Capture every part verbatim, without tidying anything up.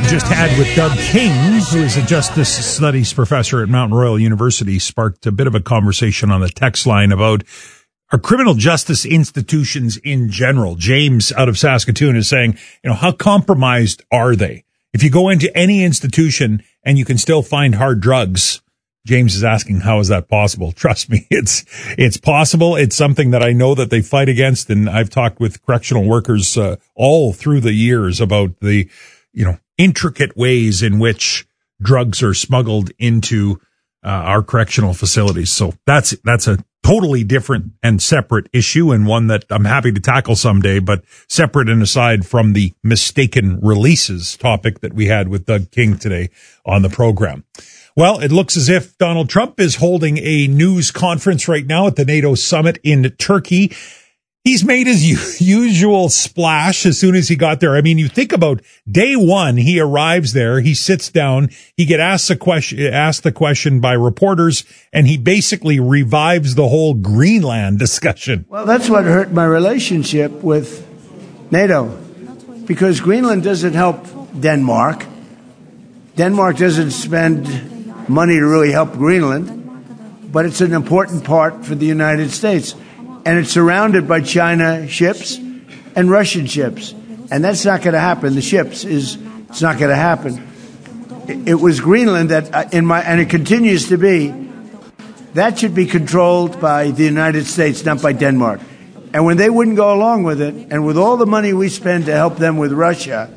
just had with Doug King, who is a justice studies professor at Mount Royal University, sparked a bit of a conversation on the text line about our criminal justice institutions in general. James out of Saskatoon is saying, you know, how compromised are they? If you go into any institution and you can still find hard drugs, James is asking, how is that possible? Trust me, it's it's possible. It's something that I know that they fight against, and I've talked with correctional workers uh, all through the years about the, you know, intricate ways in which drugs are smuggled into uh, our correctional facilities. So that's that's a totally different and separate issue, and one that I'm happy to tackle someday, but separate and aside from the mistaken releases topic that we had with Doug King today on the program. Well, it looks as if Donald Trump is holding a news conference right now at the NATO summit in Turkey. He's made his u- usual splash as soon as he got there. I mean, you think about day one, he arrives there, he sits down, he get asked a question, asked the question by reporters, and he basically revives the whole Greenland discussion. Well, that's what hurt my relationship with NATO, because Greenland doesn't help Denmark. Denmark doesn't spend money to really help Greenland, but it's an important part for the United States. And it's surrounded by China ships and Russian ships. And that's not going to happen. The ships is, it's not going to happen. It, it was Greenland that, uh, in my, and it continues to be, that should be controlled by the United States, not by Denmark. And when they wouldn't go along with it, and with all the money we spend to help them with Russia,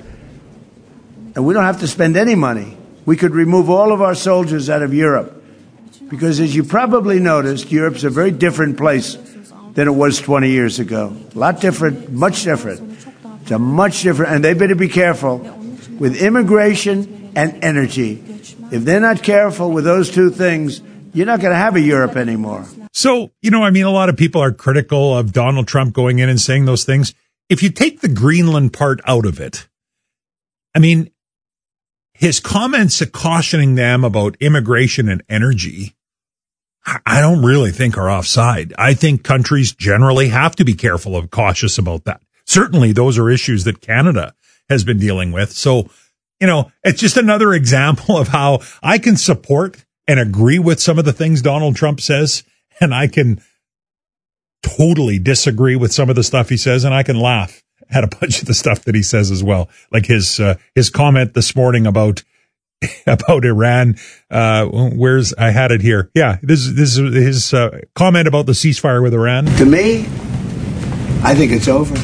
and we don't have to spend any money, we could remove all of our soldiers out of Europe. Because as you probably noticed, Europe's a very different place than it was twenty years ago. A lot different, much different. It's a much different, and they better be careful with immigration and energy. If they're not careful with those two things, you're not going to have a Europe anymore. So, you know, I mean, a lot of people are critical of Donald Trump going in and saying those things. If you take the Greenland part out of it, I mean, his comments cautioning them about immigration and energy, I don't really think are offside. I think countries generally have to be careful of cautious about that. Certainly those are issues that Canada has been dealing with. So, you know, it's just another example of how I can support and agree with some of the things Donald Trump says, and I can totally disagree with some of the stuff he says, and I can laugh at a bunch of the stuff that he says as well. Like his, uh, his comment this morning about about Iran. Uh, where's, I had it here. Yeah, this, this is his uh, comment about the ceasefire with Iran. To me, I think it's over.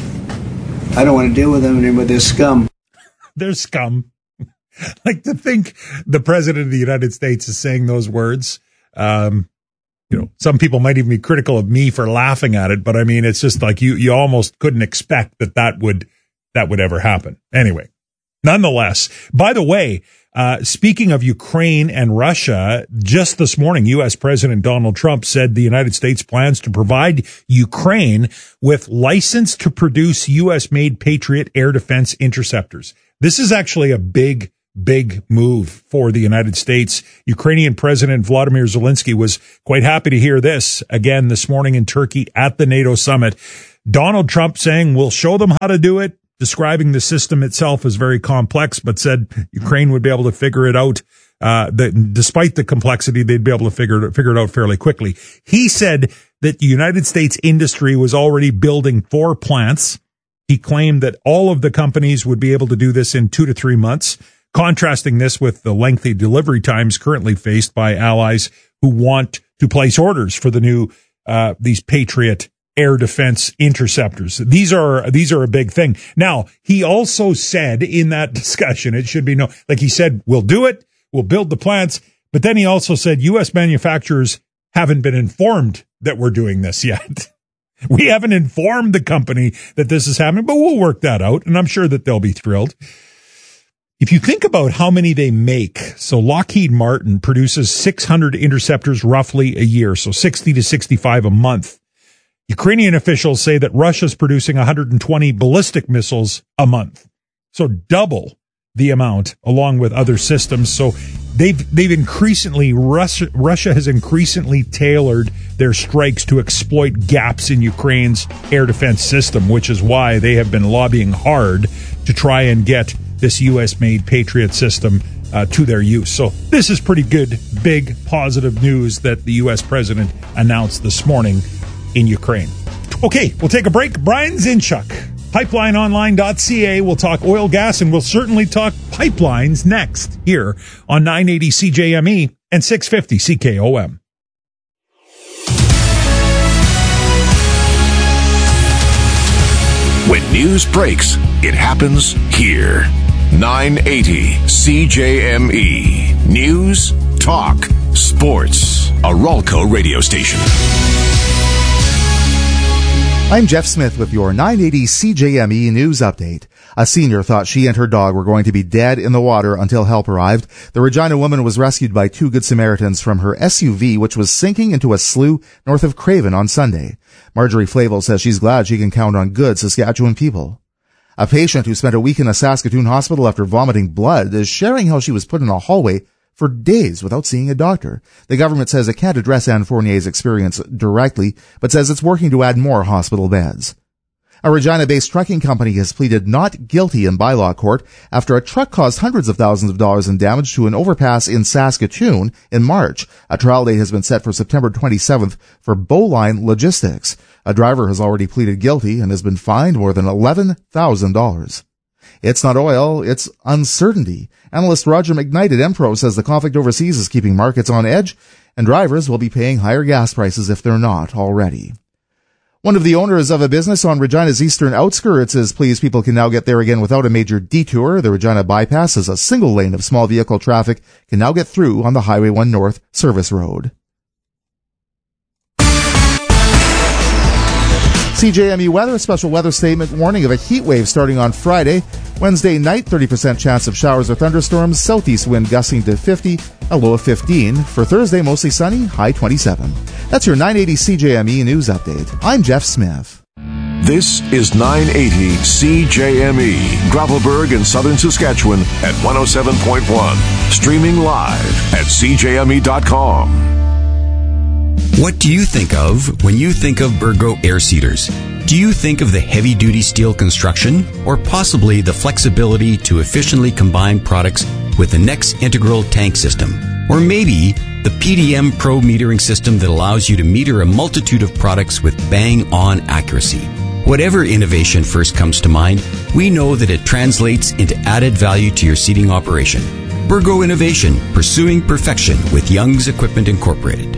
I don't want to deal with them anymore. They're scum. They're scum. Like, to think the president of the United States is saying those words. Um, you know, some people might even be critical of me for laughing at it, but I mean, it's just like you, you almost couldn't expect that that would, that would ever happen. Anyway, nonetheless, by the way, Uh, speaking of Ukraine and Russia, just this morning, U S President Donald Trump said the United States plans to provide Ukraine with license to produce U S-made Patriot air defense interceptors. This is actually a big, big move for the United States. Ukrainian President Vladimir Zelensky was quite happy to hear this again this morning in Turkey at the NATO summit. Donald Trump saying, we'll show them how to do it, describing the system itself as very complex, but said Ukraine would be able to figure it out. Uh, that despite the complexity, they'd be able to figure it, figure it out fairly quickly. He said that the United States industry was already building four plants. He claimed that all of the companies would be able to do this in two to three months, contrasting this with the lengthy delivery times currently faced by allies who want to place orders for the new, uh, these Patriot air defense interceptors. These are, these are a big thing. Now, he also said in that discussion, it should be no, like he said, we'll do it, we'll build the plants, but then he also said U S manufacturers haven't been informed that we're doing this yet. We haven't informed the company that this is happening, but we'll work that out, and I'm sure that they'll be thrilled. If you think about how many they make, so Lockheed Martin produces six hundred interceptors roughly a year, so sixty to sixty-five a month. Ukrainian officials say that Russia's producing one hundred twenty ballistic missiles a month. So double the amount along with other systems. So they've, they've increasingly, Russia, Russia has increasingly tailored their strikes to exploit gaps in Ukraine's air defense system, which is why they have been lobbying hard to try and get this U S-made Patriot system uh, to their use. So this is pretty good, big, positive news that the U S president announced this morning in Ukraine. Okay, we'll take a break. Brian Zinchuk, pipeline online dot c a. We'll talk oil, gas, and we'll certainly talk pipelines next here on nine eighty C J M E and six fifty C K O M. When news breaks, it happens here. nine eighty C J M E. News, talk, sports. A Ralco radio station. I'm Jeff Smith with your nine eighty C J M E news update. A senior thought she and her dog were going to be dead in the water until help arrived. The Regina woman was rescued by two Good Samaritans from her S U V, which was sinking into a slough north of Craven on Sunday. Marjorie Flavel says she's glad she can count on good Saskatchewan people. A patient who spent a week in a Saskatoon hospital after vomiting blood is sharing how she was put in a hallway for days without seeing a doctor. The government says it can't address Anne Fournier's experience directly, but says it's working to add more hospital beds. A Regina-based trucking company has pleaded not guilty in bylaw court after a truck caused hundreds of thousands of dollars in damage to an overpass in Saskatoon in March. A trial date has been set for September twenty-seventh for Bowline Logistics. A driver has already pleaded guilty and has been fined more than eleven thousand dollars. It's not oil, it's uncertainty. Analyst Roger McKnight at Empro says the conflict overseas is keeping markets on edge, and drivers will be paying higher gas prices if they're not already. One of the owners of a business on Regina's eastern outskirts is pleased people can now get there again without a major detour. The Regina bypass is a single lane of small vehicle traffic can now get through on the Highway one North service road. C J M E weather, a special weather statement warning of a heat wave starting on Friday. Wednesday night, thirty percent chance of showers or thunderstorms, southeast wind gusting to fifty, a low of fifteen. For Thursday, mostly sunny, high twenty-seven. That's your nine eighty C J M E news update. I'm Jeff Smith. This is nine eighty C J M E, Gravelburg in southern Saskatchewan at one oh seven point one. Streaming live at c j m e dot com. What do you think of when you think of Burgo air seeders? Do you think of the heavy-duty steel construction, or possibly the flexibility to efficiently combine products with the Next Integral tank system? Or maybe the P D M Pro metering system that allows you to meter a multitude of products with bang-on accuracy? Whatever innovation first comes to mind, we know that it translates into added value to your seeding operation. Burgo Innovation, pursuing perfection with Young's Equipment Incorporated.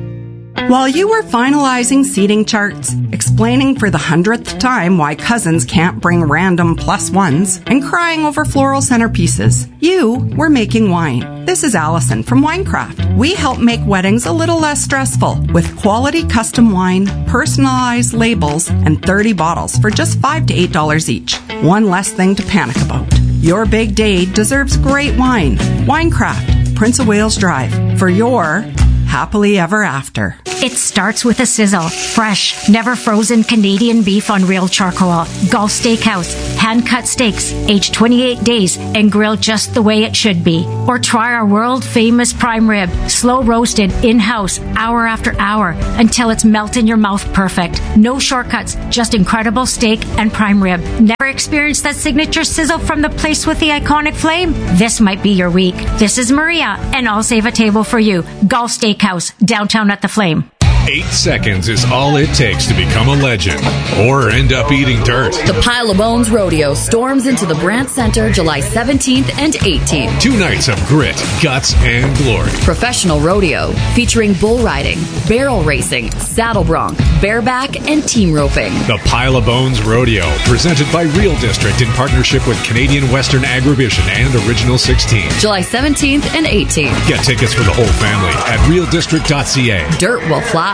While you were finalizing seating charts, explaining for the hundredth time why cousins can't bring random plus ones, and crying over floral centerpieces, you were making wine. This is Allison from Winecraft. We help make weddings a little less stressful with quality custom wine, personalized labels, and thirty bottles for just five to eight dollars each. One less thing to panic about. Your big day deserves great wine. Winecraft, Prince of Wales Drive, for your happily ever after. It starts with a sizzle. Fresh, never frozen Canadian beef on real charcoal. Gulf Steakhouse. Hand-cut steaks, aged twenty-eight days and grilled just the way it should be. Or try our world-famous prime rib. Slow roasted, in-house, hour after hour, until it's melt in your mouth perfect. No shortcuts, just incredible steak and prime rib. Never experienced that signature sizzle from the place with the iconic flame? This might be your week. This is Maria, and I'll save a table for you. Gulf Steakhouse, downtown at the Flame. Eight seconds is all it takes to become a legend or end up eating dirt. The Pile of Bones Rodeo storms into the Brant Center July seventeenth and eighteenth. Two nights of grit, guts, and glory. Professional rodeo featuring bull riding, barrel racing, saddle bronc, bareback, and team roping. The Pile of Bones Rodeo, presented by Real District in partnership with Canadian Western Agribition and Original sixteen. July seventeenth and eighteenth. Get tickets for the whole family at real district dot c a. Dirt will fly.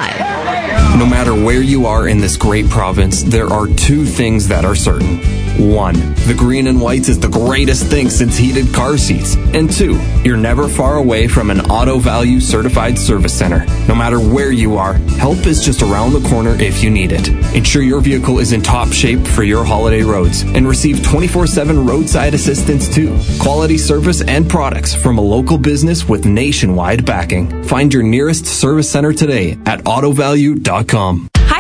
No matter where you are in this great province, there are two things that are certain. One, the green and whites is the greatest thing since heated car seats. And two, you're never far away from an Auto Value certified service center. No matter where you are, help is just around the corner if you need it. Ensure your vehicle is in top shape for your holiday roads and receive twenty-four seven roadside assistance too. Quality service and products from a local business with nationwide backing. Find your nearest service center today at auto value dot com. Hi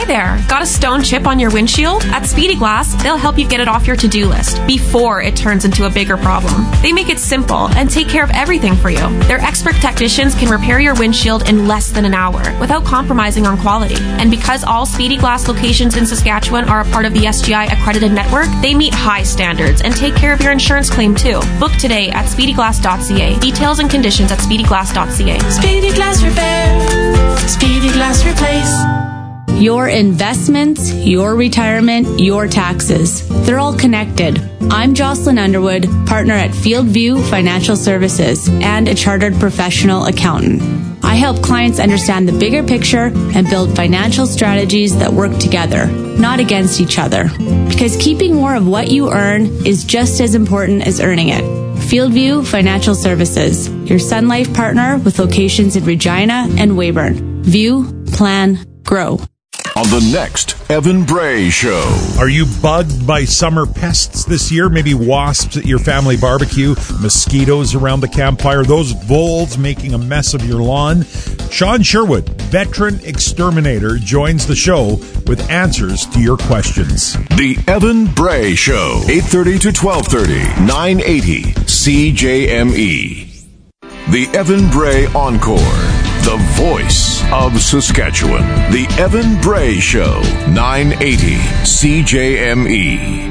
there, got a stone chip on your windshield? At Speedy Glass, they'll help you get it off your to-do list before it turns into a bigger problem. They make it simple and take care of everything for you. Their expert technicians can repair your windshield in less than an hour without compromising on quality. And because all Speedy Glass locations in Saskatchewan are a part of the S G I accredited network, they meet high standards and take care of your insurance claim too. Book today at speedy glass dot c a. Details and conditions at speedy glass dot c a. Speedy Glass Repair. Speedy Glass Replace. Your investments, your retirement, your taxes. They're all connected. I'm Jocelyn Underwood, partner at Fieldview Financial Services and a chartered professional accountant. I help clients understand the bigger picture and build financial strategies that work together, not against each other. Because keeping more of what you earn is just as important as earning it. Fieldview Financial Services, your Sun Life partner with locations in Regina and Weyburn. View, plan, grow. On the next Evan Bray Show. Are you bugged by summer pests this year? Maybe wasps at your family barbecue, mosquitoes around the campfire, those voles making a mess of your lawn? Sean Sherwood, veteran exterminator, joins the show with answers to your questions. The Evan Bray Show, eight thirty to twelve thirty, nine eighty C J M E. The Evan Bray Encore. The voice of Saskatchewan. The Evan Bray Show, nine eighty C J M E.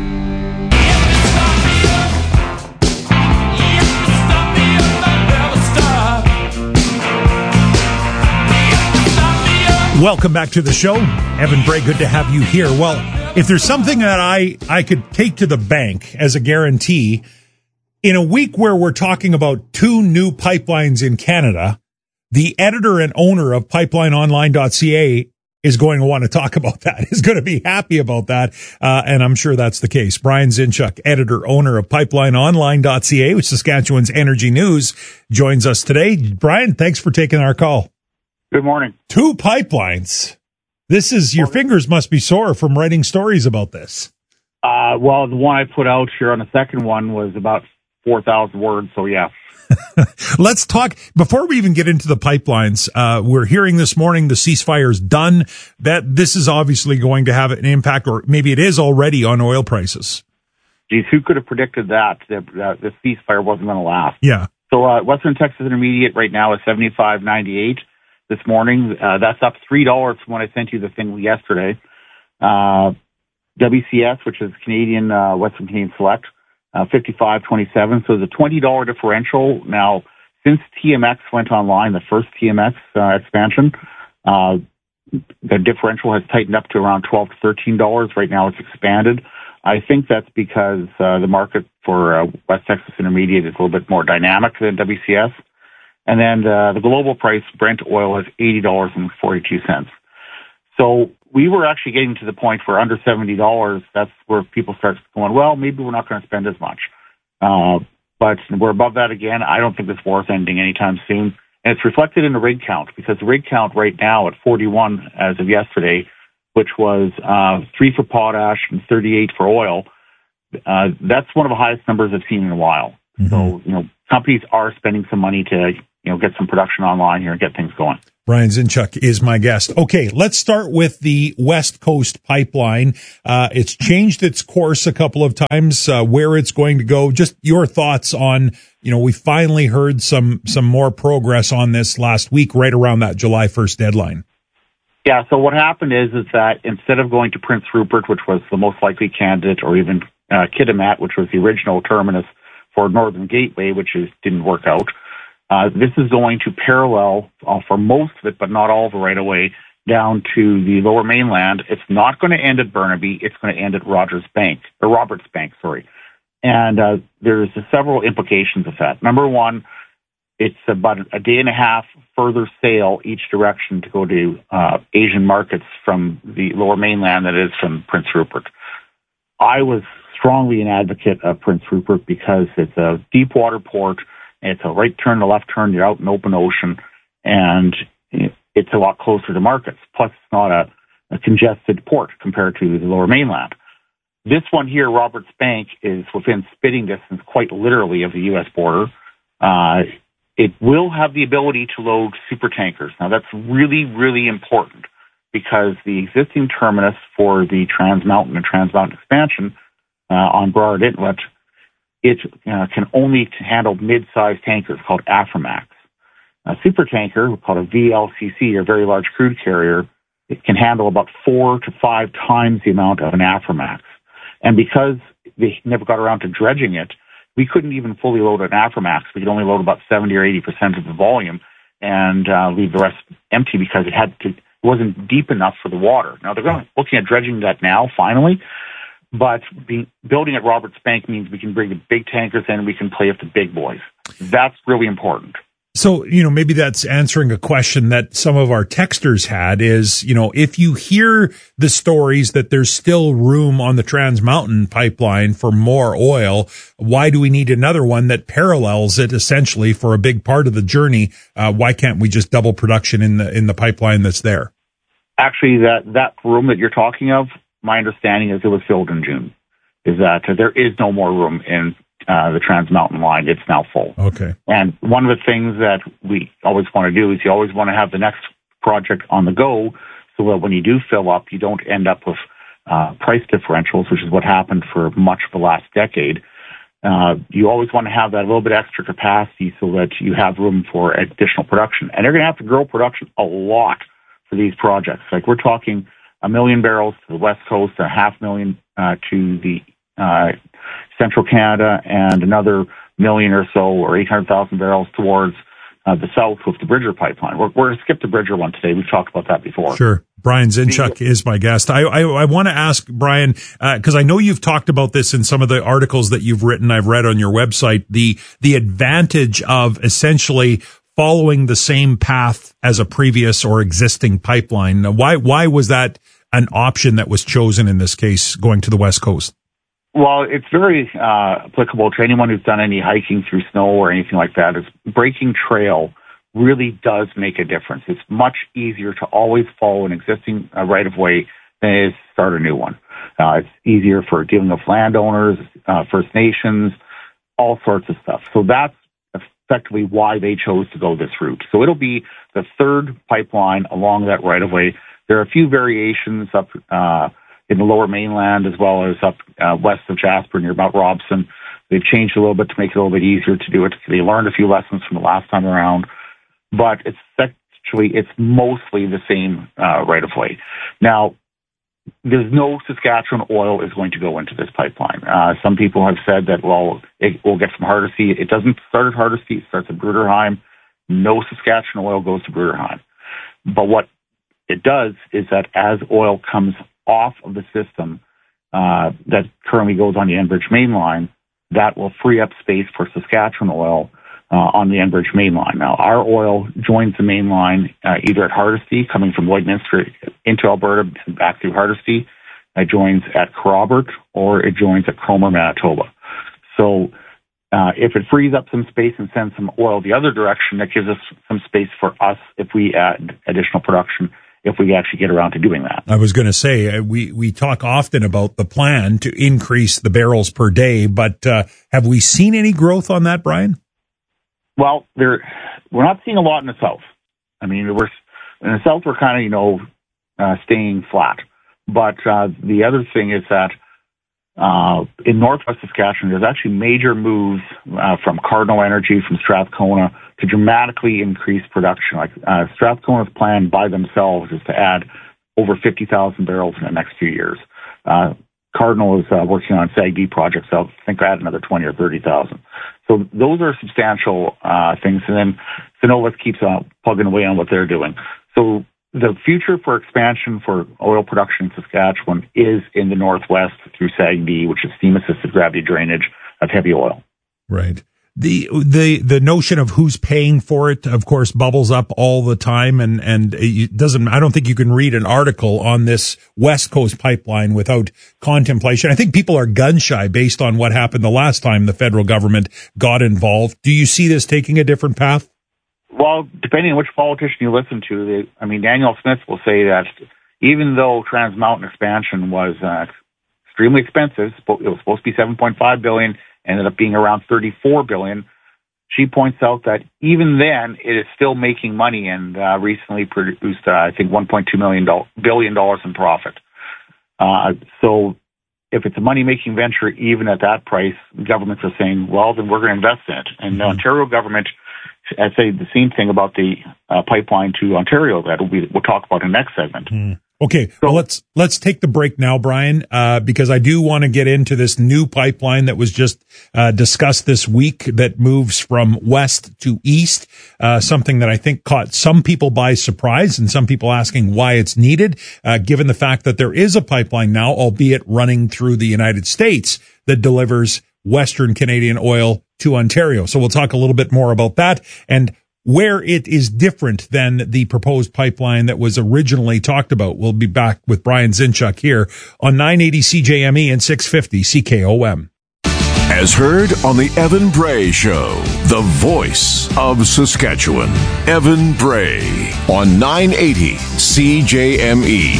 Welcome back to the show. Evan Bray, good to have you here. Well, if there's something that I, I could take to the bank as a guarantee, in a week where we're talking about two new pipelines in Canada, the editor and owner of pipeline online dot c a is going to want to talk about that, is going to be happy about that, uh, and I'm sure that's the case. Brian Zinchuk, editor, owner of pipeline online dot c a, which Saskatchewan's Energy News, joins us today. Brian, thanks for taking our call. Good morning. Two pipelines. This is, your fingers must be sore from writing stories about this. Uh, well, the one I put out here on the second one was about four thousand words, so yeah. Let's talk, before we even get into the pipelines, uh, we're hearing this morning the ceasefire's done. That this is obviously going to have an impact, or maybe it is already, on oil prices. Geez, who could have predicted that, that uh, the ceasefire wasn't going to last? Yeah. So uh, Western Texas Intermediate right now is seventy-five ninety-eight this morning. Uh, that's up three dollars from when I sent you the thing yesterday. Uh, W C S, which is Canadian, uh, Western Canadian Select, Uh, fifty-five twenty-seven. So the twenty dollars differential now, since T M X went online, the first T M X uh, expansion, uh, the differential has tightened up to around twelve to thirteen dollars. Right now it's expanded. I think that's because uh, the market for uh, West Texas Intermediate is a little bit more dynamic than W C S. And then uh, the global price, Brent oil, is eighty dollars and forty-two cents. So we were actually getting to the point where under seventy dollars, that's where people start going, well, maybe we're not going to spend as much. Uh, but we're above that again. I don't think this war is ending anytime soon. And it's reflected in the rig count, because the rig count right now at forty-one as of yesterday, which was uh, three for potash and thirty-eight for oil, uh, that's one of the highest numbers I've seen in a while. Mm-hmm. So, you know, companies are spending some money to, you know, get some production online here and get things going. Brian Zinchuk is my guest. Okay, let's start with the West Coast Pipeline. Uh, it's changed its course a couple of times, uh, where it's going to go. Just your thoughts on, you know, we finally heard some, some more progress on this last week, right around that July first deadline. Yeah, so what happened is, is that instead of going to Prince Rupert, which was the most likely candidate, or even uh, Kitimat, which was the original terminus for Northern Gateway, which is, didn't work out, Uh, this is going to parallel uh, for most of it, but not all of it right away, down to the Lower Mainland. It's not going to end at Burnaby. It's going to end at Rogers Bank, or Roberts Bank, sorry. And uh, there's uh, several implications of that. Number one, it's about a day and a half further sail each direction to go to uh, Asian markets from the Lower Mainland that is from Prince Rupert. I was strongly an advocate of Prince Rupert because it's a deep water port. It's a right turn, a left turn, you're out in open ocean, and it's a lot closer to markets. Plus, it's not a, a congested port compared to the Lower Mainland. This one here, Roberts Bank, is within spitting distance, quite literally, of the U S border. Uh, it will have the ability to load super tankers. Now, that's really, really important, because the existing terminus for the Trans Mountain and Trans Mountain expansion uh, on Burrard Inlet, it uh, can only handle mid-sized tankers called Aframax. A supertanker called a V L C C, or very large crude carrier, it can handle about four to five times the amount of an Aframax. And because they never got around to dredging it, we couldn't even fully load an Aframax. We could only load about seventy or eighty percent of the volume and uh, leave the rest empty because it had to, it wasn't deep enough for the water. Now they're going, looking at dredging that now, finally, but be, building at Roberts Bank means we can bring the big tankers in and we can play with the big boys. That's really important. So, you know, maybe that's answering a question that some of our texters had is, you know, if you hear the stories that there's still room on the Trans Mountain pipeline for more oil, why do we need another one that parallels it essentially for a big part of the journey? Uh, why can't we just double production in the, in the pipeline that's there? Actually, that, that room that you're talking of, my understanding is it was filled in June, is that uh, there is no more room in Uh, the Trans Mountain line. It's now full. Okay. And one of the things that we always want to do is you always want to have the next project on the go so that when you do fill up, you don't end up with uh, price differentials, which is what happened for much of the last decade. Uh, you always want to have that little bit extra capacity so that you have room for additional production. And they're going to have to grow production a lot for these projects. Like we're talking a million barrels to the West Coast, a half million uh, to the uh, Central Canada, and another million or so, or eight hundred thousand barrels towards uh, the south with the Bridger pipeline. We're, we're going to skip the Bridger one today. We've talked about that before. Sure. Brian Zinchuk is my guest. I I, I want to ask Brian, because uh, I know you've talked about this in some of the articles that you've written, I've read on your website, the the advantage of essentially following the same path as a previous or existing pipeline. Now, why why was that an option that was chosen in this case, going to the West Coast? Well, it's very uh, applicable to anyone who's done any hiking through snow or anything like that. Is breaking trail really does make a difference. It's much easier to always follow an existing uh, right-of-way than it is to start a new one. Uh, it's easier for dealing with landowners, uh, First Nations, all sorts of stuff. So that's effectively why they chose to go this route. So it'll be the third pipeline along that right-of-way. There are a few variations up uh in the lower mainland as well as up uh, west of Jasper near Mount Robson. They've changed a little bit to make it a little bit easier to do it. They learned a few lessons from the last time around, but it's actually, it's mostly the same uh, right-of-way. Now, there's no Saskatchewan oil is going to go into this pipeline. Uh, some people have said that, well, it will get from Hardisty. It doesn't start at Hardisty. It starts at Bruderheim. No Saskatchewan oil goes to Bruderheim. But what it does is that as oil comes off of the system uh, that currently goes on the Enbridge main line, that will free up space for Saskatchewan oil uh, on the Enbridge main line. Now, our oil joins the main line uh, either at Hardisty, coming from Lloydminster into Alberta and back through Hardisty. It joins at Kerrobert, or it joins at Cromer, Manitoba. So uh, if it frees up some space and sends some oil the other direction, that gives us some space for us if we add additional production, if we actually get around to doing that. I was going to say, uh, we, we talk often about the plan to increase the barrels per day, but uh, have we seen any growth on that, Brian? Well, there, we're not seeing a lot in the south. I mean, we're in the south, we're kind of, you know, uh, staying flat. But uh, the other thing is that uh, in northwest Saskatchewan, there's actually major moves uh, from Cardinal Energy, from Strathcona, to dramatically increase production. Like uh, Strathcona's plan by themselves is to add over fifty thousand barrels in the next few years. Uh, Cardinal is uh, working on S A G D projects. So I think add another twenty or thirty thousand. So those are substantial uh, things. And then Cenovus keeps uh, plugging away on what they're doing. So the future for expansion for oil production in Saskatchewan is in the northwest through S A G D, which is steam-assisted gravity drainage of heavy oil. Right. The, the, the notion of who's paying for it, of course, bubbles up all the time. And, and it doesn't, I don't think you can read an article on this West Coast pipeline without contemplation. I think people are gun shy based on what happened the last time the federal government got involved. Do you see this taking a different path? Well, depending on which politician you listen to, they, I mean, Danielle Smith will say that even though Trans Mountain expansion was uh, extremely expensive, it was supposed to be seven point five billion dollars, ended up being around thirty-four billion dollars. she points out that even then, it is still making money and uh, recently produced, uh, I think, one point two billion dollars in profit. Uh, so if it's a money-making venture, even at that price, governments are saying, well, then we're going to invest in it. And mm-hmm. the Ontario government, I say the same thing about the uh, pipeline to Ontario that we'll, we'll talk about in the next segment. Mm. Okay, well, let's let's take the break now, Brian, uh, because I do want to get into this new pipeline that was just uh, discussed this week that moves from west to east, uh, something that I think caught some people by surprise and some people asking why it's needed, uh, given the fact that there is a pipeline now, albeit running through the United States, that delivers Western Canadian oil to Ontario. So we'll talk a little bit more about that and where it is different than the proposed pipeline that was originally talked about. We'll be back with Brian Zinchuk here on nine eighty C J M E and six fifty C K O M. As heard on the Evan Bray Show, the voice of Saskatchewan. Evan Bray on nine eighty C J M E.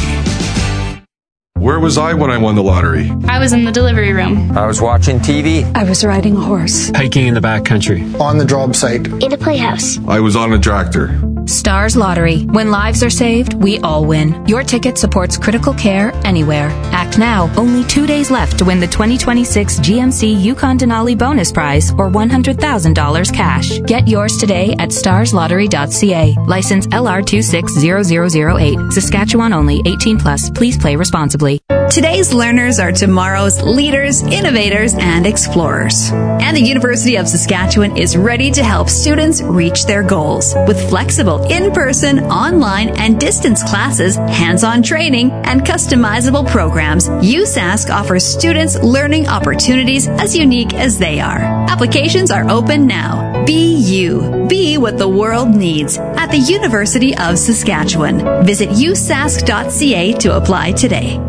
Where was I when I won the lottery? I was in the delivery room. I was watching T V. I was riding a horse. Hiking in the backcountry. On the job site. In a playhouse. I was on a tractor. Stars Lottery. When lives are saved, we all win. Your ticket supports critical care anywhere. Act now. Only two days left to win the twenty twenty-six G M C Yukon Denali bonus prize or one hundred thousand dollars cash. Get yours today at stars lottery dot c a. License L R two six zero zero zero eight. Saskatchewan only. eighteen plus. Please play responsibly. Today's learners are tomorrow's leaders, innovators, and explorers. And the University of Saskatchewan is ready to help students reach their goals with flexible in-person, online, and distance classes, hands-on training, and customizable programs. U S A S C offers students learning opportunities as unique as they are. Applications are open now. Be you. Be what the world needs at the University of Saskatchewan. Visit u s a s c dot c a to apply today.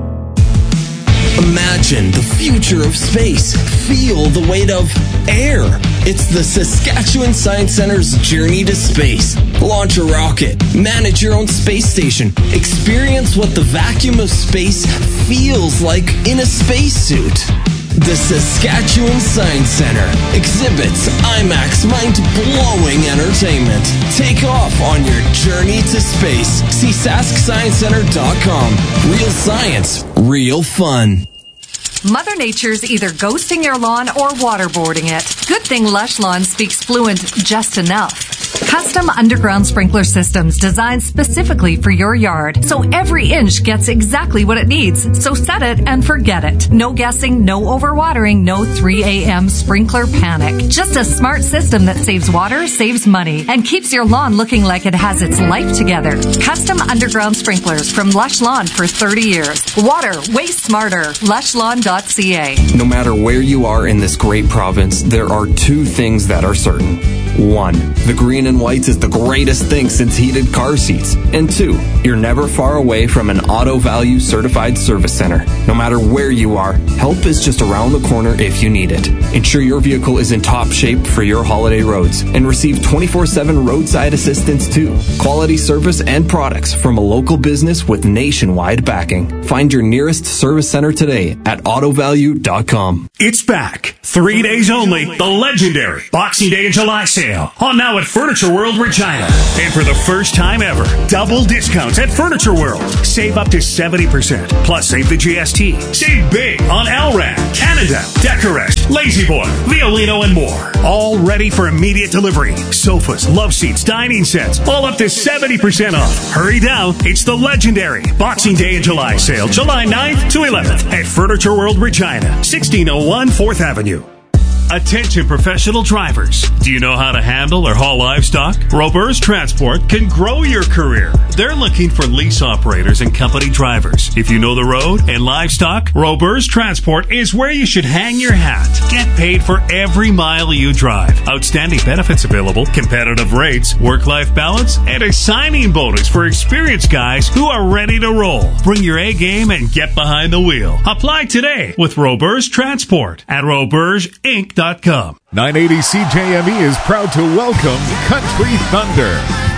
Imagine the future of space. Feel the weight of air. It's the Saskatchewan Science Center's journey to space. Launch a rocket. Manage your own space station. Experience what the vacuum of space feels like in a spacesuit. The Saskatchewan Science Center exhibits IMAX mind-blowing entertainment. Take off on your journey to space. See sask science center dot com. Real science, real fun. Mother Nature's either ghosting your lawn or waterboarding it. Good thing Lush Lawn speaks fluent just enough. Custom underground sprinkler systems designed specifically for your yard, so every inch gets exactly what it needs. So set it and forget it. No guessing, no overwatering, no three a.m. sprinkler panic. Just a smart system that saves water, saves money, and keeps your lawn looking like it has its life together. Custom underground sprinklers from Lush Lawn for thirty years. Water, way smarter. lush lawn dot c a. No matter where you are in this great province, there are two things that are certain. One, the green and whites is the greatest thing since heated car seats. And two, you're never far away from an Auto Value certified service center. No matter where you are, help is just around the corner if you need it. Ensure your vehicle is in top shape for your holiday roads and receive twenty-four seven roadside assistance too. Quality service and products from a local business with nationwide backing. Find your nearest service center today at auto value dot com. It's back. Three days only. The legendary Boxing Day and July sale. On now at Furniture World Regina. And for the first time ever, double discounts at Furniture World. Save up to seventy percent. Plus save the G S T. Save big on Elran, Canada, Decorest, Lazy Boy, Violino, and more. All ready for immediate delivery. Sofas, love seats, dining sets, all up to seventy percent off. Hurry down. It's the legendary Boxing Day and July sale, July ninth to eleventh at Furniture World Regina, sixteen oh one fourth Avenue. Attention professional drivers. Do you know how to handle or haul livestock? Robers Transport can grow your career. They're looking for lease operators and company drivers. If you know the road and livestock, Robers Transport is where you should hang your hat. Get paid for every mile you drive. Outstanding benefits available, competitive rates, work-life balance, and a signing bonus for experienced guys who are ready to roll. Bring your A game and get behind the wheel. Apply today with Robers Transport at robers inc dot com. nine eighty C J M E is proud to welcome Country Thunder.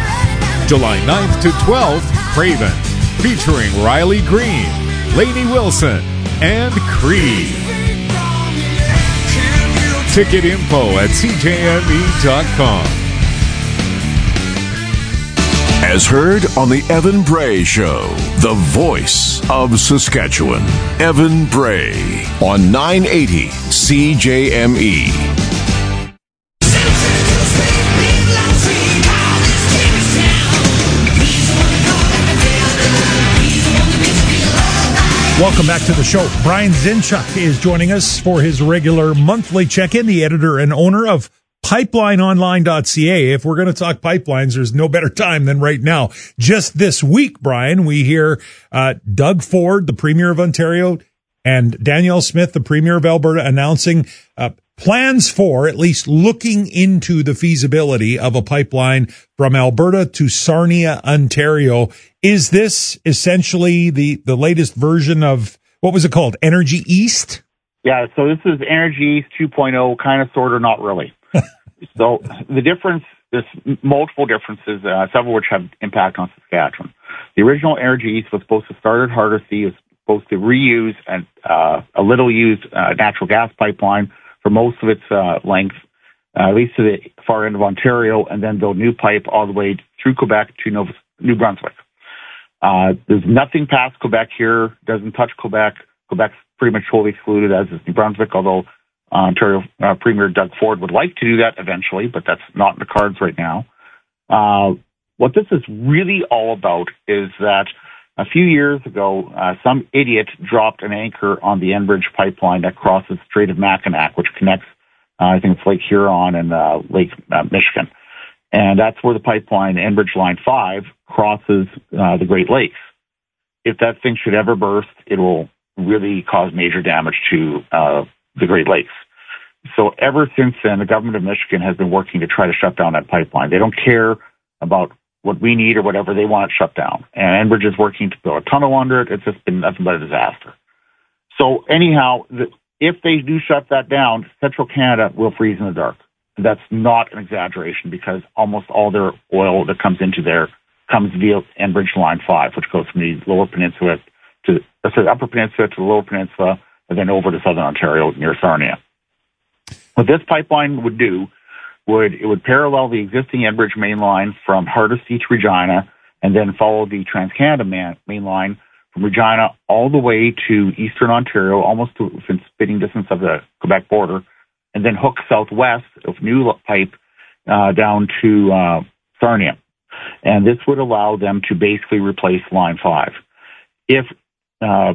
July ninth to twelfth, Craven, featuring Riley Green, Lainey Wilson, and Creed. Ticket info at c j m e dot com. As heard on the Evan Bray Show, the voice of Saskatchewan. Evan Bray on nine eighty C J M E. Welcome back to the show. Brian Zinchuk is joining us for his regular monthly check-in, the editor and owner of pipeline online dot c a. If we're going to talk pipelines, there's no better time than right now. Just this week, Brian, we hear uh, Doug Ford, the Premier of Ontario, and Danielle Smith, the Premier of Alberta, announcing uh, plans for, at least looking into the feasibility of a pipeline from Alberta to Sarnia, Ontario. Is this essentially the, the latest version of, what was it called, Energy East? Yeah, so this is Energy East two point oh, kind of, sort of, not really. So the difference, there's multiple differences, uh, several which have impact on Saskatchewan. The original Energy East was supposed to start at Hardisty. It was supposed to reuse an, uh, a little-used uh, natural gas pipeline for most of its uh, length, uh, at least to the far end of Ontario, and then build new pipe all the way through Quebec to Nova, New Brunswick. Uh, there's nothing past Quebec here, doesn't touch Quebec. Quebec's pretty much totally excluded, as is New Brunswick, although uh, Ontario uh, Premier Doug Ford would like to do that eventually, but that's not in the cards right now. Uh, what this is really all about is that a few years ago, uh, some idiot dropped an anchor on the Enbridge pipeline that crosses the Strait of Mackinac, which connects, uh, I think it's Lake Huron and uh, Lake uh, Michigan. And that's where the pipeline, Enbridge Line five, crosses uh, the Great Lakes. If that thing should ever burst, it will really cause major damage to uh, the Great Lakes. So ever since then, the government of Michigan has been working to try to shut down that pipeline. They don't care about what we need or whatever. They want it shut down. And Enbridge is working to build a tunnel under it. It's just been nothing but a disaster. So anyhow, the, if they do shut that down, Central Canada will freeze in the dark. That's not an exaggeration, because almost all their oil that comes into there comes via Enbridge Line five, which goes from the Lower Peninsula to or sorry, Upper Peninsula to the Lower Peninsula, and then over to Southern Ontario near Sarnia. What this pipeline would do would it would parallel the existing Enbridge main line from Hardisty to Regina, and then follow the TransCanada man, main line from Regina all the way to Eastern Ontario, almost to within spitting distance of the Quebec border, and then hook southwest of new pipe uh, down to uh, Sarnia. And this would allow them to basically replace Line five. If uh,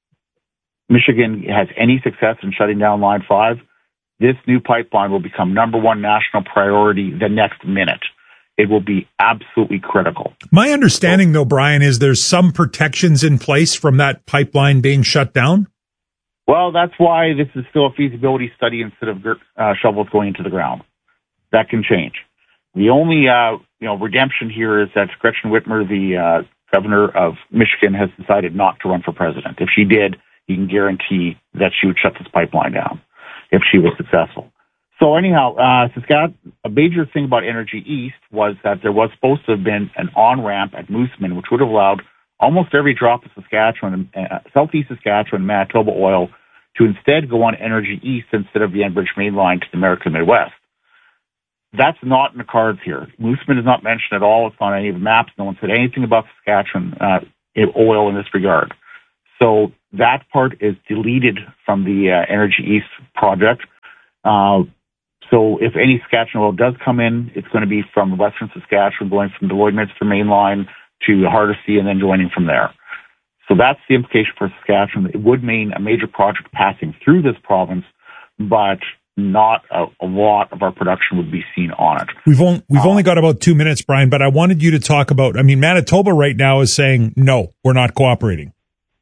Michigan has any success in shutting down Line five, this new pipeline will become number one national priority the next minute. It will be absolutely critical. My understanding, though, Brian, is there's some protections in place from that pipeline being shut down? Well, that's why this is still a feasibility study instead of uh, shovels going into the ground. That can change. The only uh, you know redemption here is that Gretchen Whitmer, the uh, governor of Michigan, has decided not to run for president. If she did, you can guarantee that she would shut this pipeline down if she was successful. So anyhow, uh, Saskatchewan, a major thing about Energy East was that there was supposed to have been an on-ramp at Moosomin, which would have allowed almost every drop of Saskatchewan, uh, southeast Saskatchewan, Manitoba oil to instead go on Energy East instead of the Enbridge main line to the American Midwest. That's not in the cards here. Moosomin is not mentioned at all. It's not on any of the maps. No one said anything about Saskatchewan uh, oil in this regard. So that part is deleted from the uh, Energy East project. Uh, so if any Saskatchewan oil does come in, it's going to be from western Saskatchewan, going from the Lloydminster main line to Hardisty and then joining from there. So that's the implication for Saskatchewan. It would mean a major project passing through this province, but not a, a lot of our production would be seen on it. We've only, we've um, only got about two minutes, Brian, but I wanted you to talk about, I mean, Manitoba right now is saying, no, we're not cooperating.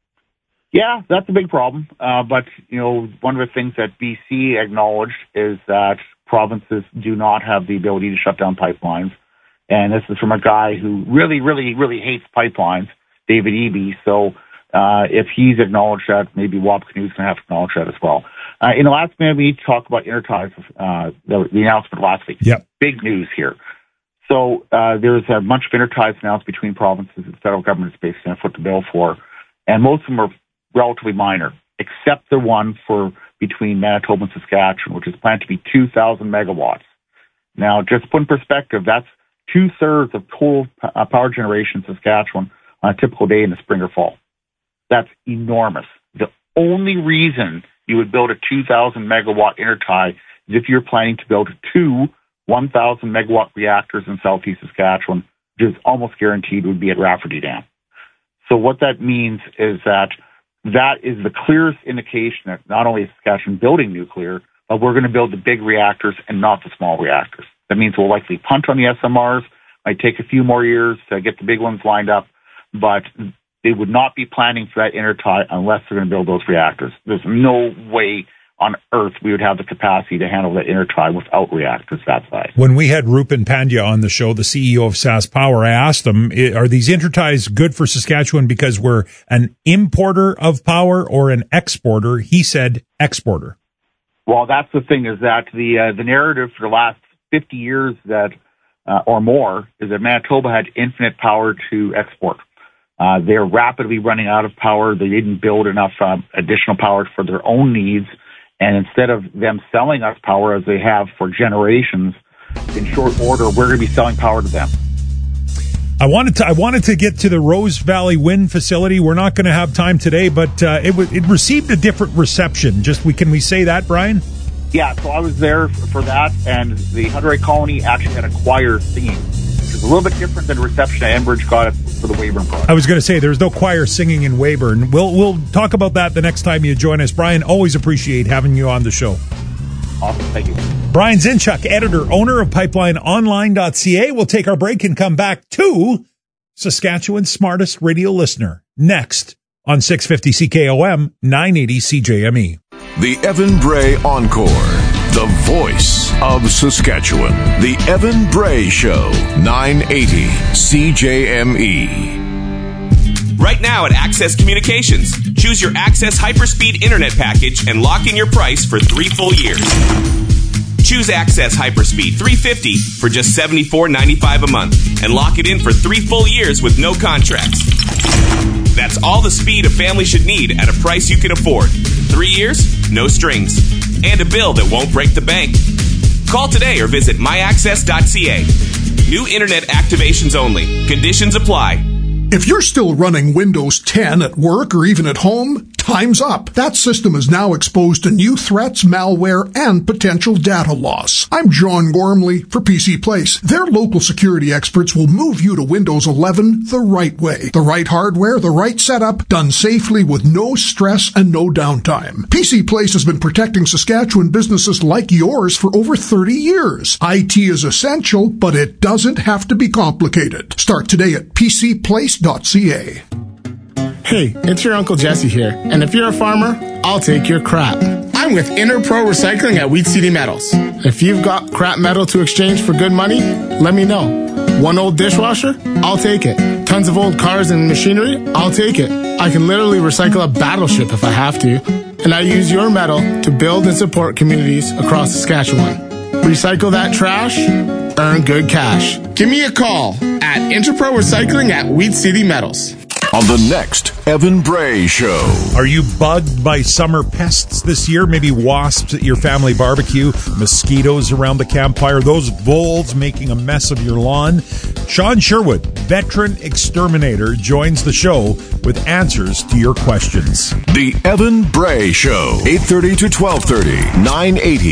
Yeah, that's a big problem. Uh, but, you know, one of the things that B C acknowledged is that provinces do not have the ability to shut down pipelines. And this is from a guy who really, really, really hates pipelines, David Eby. So uh, if he's acknowledged that, maybe Wab Canoe's going to have to acknowledge that as well. Uh, in the last minute, we need to talk about Interties, uh, the, the announcement last week. Yep. Big news here. So uh, there's a bunch of Interties announced between provinces and the federal government is basically going to foot the bill for, and most of them are relatively minor, except the one for between Manitoba and Saskatchewan, which is planned to be two thousand megawatts. Now, just to put in perspective, that's two-thirds of total uh, power generation in Saskatchewan on a typical day in the spring or fall. That's enormous. The only reason you would build a two thousand megawatt intertie is if you're planning to build two one thousand megawatt reactors in southeast Saskatchewan, which is almost guaranteed would be at Rafferty Dam. So what that means is that that is the clearest indication that not only is Saskatchewan building nuclear, but we're going to build the big reactors and not the small reactors. That means we'll likely punt on the S M Rs. Might take a few more years to get the big ones lined up, but they would not be planning for that intertie unless they're going to build those reactors. There's no way on Earth we would have the capacity to handle that intertie without reactors that size. When we had Rupen Pandya on the show, the C E O of SaskPower, I asked him, are these interties good for Saskatchewan because we're an importer of power or an exporter? He said exporter. Well, that's the thing, is that the uh, the narrative for the last fifty years that uh, or more is that Manitoba had infinite power to export. Uh, they're rapidly running out of power. They didn't build enough um, additional power for their own needs. And instead of them selling us power as they have for generations, in short order, we're going to be selling power to them. I wanted to I wanted to get to the Rose Valley Wind Facility. We're not going to have time today, but uh, it w- it received a different reception. Just we can we say that, Brian? Yeah, so I was there for that, and the Hudray Colony actually had a choir singing, which is a little bit different than the reception at Enbridge got for the Weyburn project. I was going to say there's no choir singing in Weyburn. We'll we'll talk about that the next time you join us. Brian, always appreciate having you on the show. Awesome, thank you. Brian Zinchuk, editor, owner of pipeline online dot c a. We'll take our break and come back to Saskatchewan's smartest radio listener next on six fifty C K O M, nine eighty C J M E. The Evan Bray Encore, the voice of Saskatchewan. The Evan Bray Show, nine eighty C J M E. Right now at Access Communications, choose your Access Hyperspeed Internet package and lock in your price for three full years. Choose Access Hyperspeed three fifty for just seventy-four ninety-five a month and lock it in for three full years with no contracts. That's all the speed a family should need at a price you can afford. Three years, no strings, and a bill that won't break the bank. Call today or visit my access dot c a. New internet activations only. Conditions apply. If you're still running Windows ten at work or even at home, time's up. That system is now exposed to new threats, malware, and potential data loss. I'm John Gormley for P C Place. Their local security experts will move you to Windows eleven the right way. The right hardware, the right setup, done safely with no stress and no downtime. P C Place has been protecting Saskatchewan businesses like yours for over thirty years. I T is essential, but it doesn't have to be complicated. Start today at p c place dot c a. Hey, it's your Uncle Jesse here, and if you're a farmer, I'll take your crap. I'm with Interpro Recycling at Wheat City Metals. If you've got crap metal to exchange for good money, let me know. One old dishwasher? I'll take it. Tons of old cars and machinery? I'll take it. I can literally recycle a battleship if I have to. And I use your metal to build and support communities across Saskatchewan. Recycle that trash, earn good cash. Give me a call at Interpro Recycling at Wheat City Metals. On the next Evan Bray Show. Are you bugged by summer pests this year? Maybe wasps at your family barbecue, mosquitoes around the campfire, those voles making a mess of your lawn? Sean Sherwood, veteran exterminator, joins the show with answers to your questions. The Evan Bray Show, eight thirty to twelve thirty, nine eighty